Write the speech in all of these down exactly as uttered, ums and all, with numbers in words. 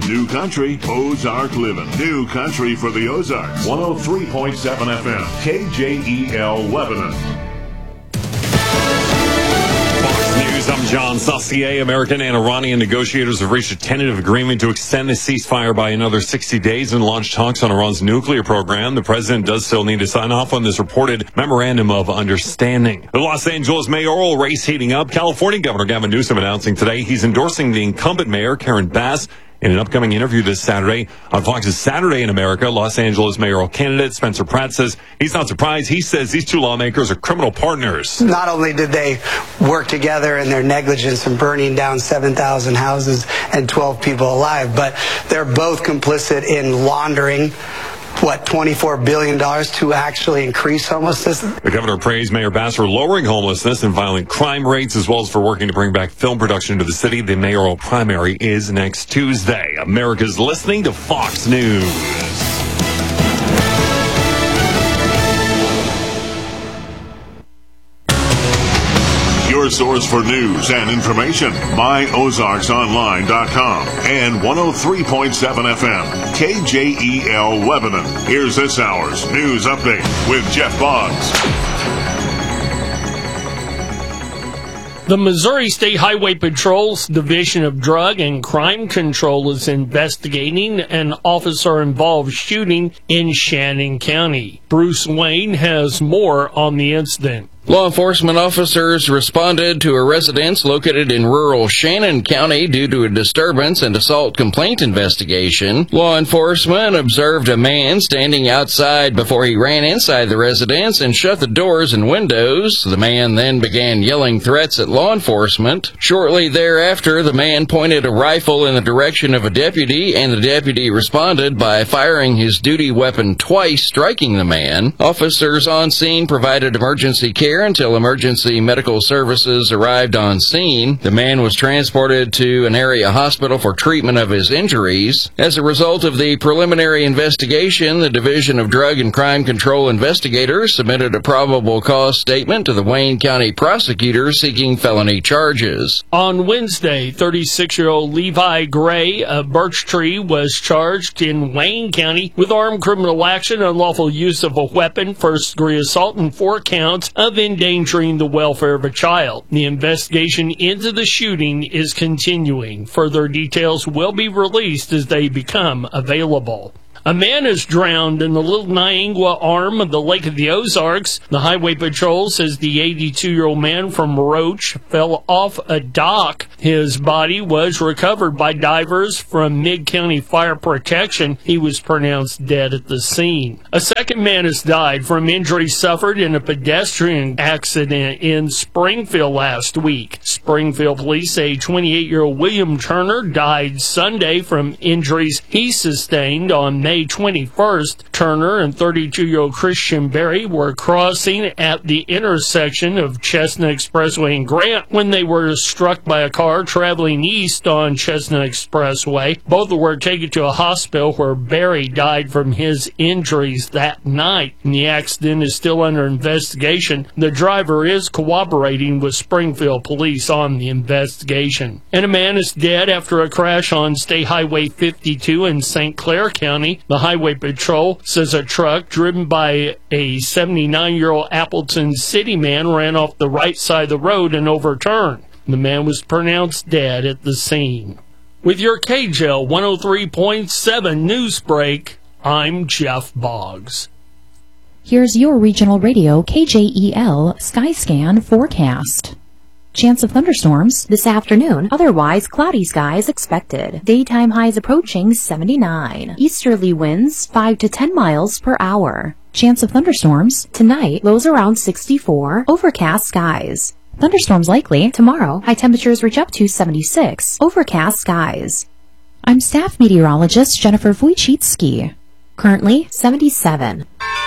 New Country, Ozark Living. New Country for the Ozarks. one oh three point seven F M. K J E L Lebanon. I'm John Saucier. American and Iranian negotiators have reached a tentative agreement to extend the ceasefire by another sixty days and launch talks on Iran's nuclear program. The president does still need to sign off on this reported memorandum of understanding. The Los Angeles mayoral race heating up. California Governor Gavin Newsom announcing today he's endorsing the incumbent mayor, Karen Bass. In an upcoming interview this Saturday on Fox's Saturday in America, Los Angeles mayoral candidate Spencer Pratt says he's not surprised. He says these two lawmakers are criminal partners. Not only did they work together in their negligence in burning down seven thousand houses and twelve people alive, but they're both complicit in laundering what, twenty-four billion dollars to actually increase homelessness. The governor praised Mayor Bass for lowering homelessness and violent crime rates, as well as for working to bring back film production to the city. The mayoral primary is next Tuesday. America's listening to Fox News. Your source for news and information, my ozarks online dot com and one oh three point seven F M, K J E L Lebanon. Here's this hour's news update with Jeff Boggs. The Missouri State Highway Patrol's Division of Drug and Crime Control is investigating an officer-involved shooting in Shannon County. Bruce Wayne has more on the incident. Law enforcement officers responded to a residence located in rural Shannon County due to a disturbance and assault complaint investigation. Law enforcement observed a man standing outside before he ran inside the residence and shut the doors and windows. The man then began yelling threats at law enforcement. Shortly thereafter, the man pointed a rifle in the direction of a deputy, and the deputy responded by firing his duty weapon twice, striking the man. Officers on scene provided emergency care until emergency medical services arrived on scene. The man was transported to an area hospital for treatment of his injuries. As a result of the preliminary investigation, the Division of Drug and Crime Control investigators submitted a probable cause statement to the Wayne County prosecutor seeking felony charges. On Wednesday, thirty-six-year-old Levi Gray of Birch Tree was charged in Wayne County with armed criminal action, unlawful use of a weapon, first-degree assault, and four counts of endangering the welfare of a child. The investigation into the shooting is continuing. Further details will be released as they become available. A man is drowned in the Little Niangua arm of the Lake of the Ozarks. The Highway Patrol says the eighty-two-year-old man from Roach fell off a dock. His body was recovered by divers from Mid-County Fire Protection. He was pronounced dead at the scene. A second man has died from injuries suffered in a pedestrian accident in Springfield last week. Springfield police say twenty-eight-year-old William Turner died Sunday from injuries he sustained on May twenty-first. Turner and thirty-two-year-old Christian Berry were crossing at the intersection of Chestnut Expressway and Grant when they were struck by a car traveling east on Chestnut Expressway. Both were taken to a hospital where Berry died from his injuries that night. The accident is still under investigation. The driver is cooperating with Springfield police on the investigation. And a man is dead after a crash on State Highway fifty-two in Saint Clair County. The Highway Patrol says a truck driven by a seventy-nine-year-old Appleton City man ran off the right side of the road and overturned. The man was pronounced dead at the scene. With your K J L one oh three point seven news break, I'm Jeff Boggs. Here's your regional radio K J E L Skyscan forecast. Chance of thunderstorms this afternoon. Otherwise, cloudy skies expected. Daytime highs approaching seventy-nine. Easterly winds five to ten miles per hour. Chance of thunderstorms tonight. Lows around sixty-four. Overcast skies. Thunderstorms likely tomorrow. High temperatures reach up to seventy-six. Overcast skies. I'm staff meteorologist Jennifer Wojcicki. Currently seventy-seven.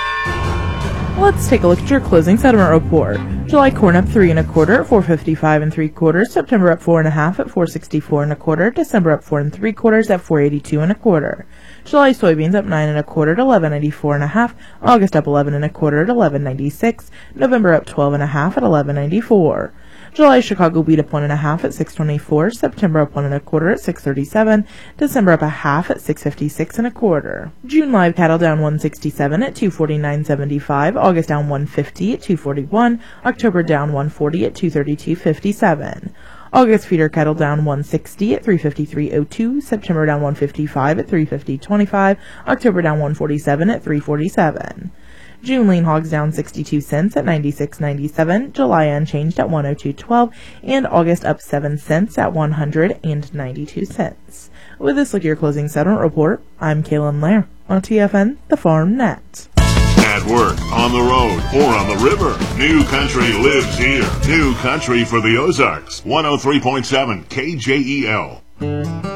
Let's take a look at your closing settlement report. July corn up three and a quarter at four fifty-five and three quarters. September up four and a half at four sixty-four and a quarter. December up four and three quarters at four eighty-two and a quarter. July soybeans up nine and a quarter at eleven ninety-four and a half. August up eleven and a quarter at eleven ninety-six. November up twelve and a half at eleven ninety-four. July Chicago wheat up one and a half at six twenty-four. September up one and a quarter at six thirty-seven. December up a half at six fifty-six and a quarter. June live cattle down one sixty-seven at two forty-nine seventy-five. August down one fifty at two forty-one. October down one forty at two thirty-two fifty-seven. August feeder cattle down one sixty at three fifty-three oh two. September down one fifty-five at three fifty twenty-five. October down one forty-seven at three forty-seven. June lean hogs down sixty-two cents at ninety-six ninety-seven. July unchanged at one oh two twelve, and August up seven cents at one hundred ninety-two cents. With this look at your closing settlement report, I'm Kaylin Lair on T F N, the Farm Net. At work, on the road, or on the river, New Country lives here. New Country for the Ozarks. one oh three point seven K J E L.